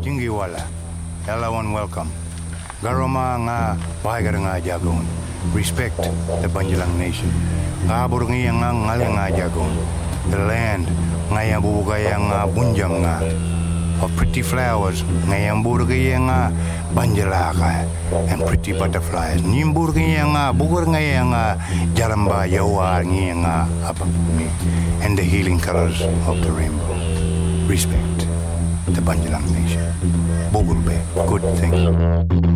Jingiwala, everyone welcome. Garoma nga bahagar nga jagon. Respect the Banjalang nation. Kabur nga ngalang nga jagon. The land nga yang bubugay nga bunjam nga. Of pretty flowers nga yang burgay nga banjalaka and pretty butterflies. Nimburgay nga bugur nga yang jaramba yawa nga apapumi and the healing colors of the rainbow. Respect the Banjalang nation. Bugurbe, good thing.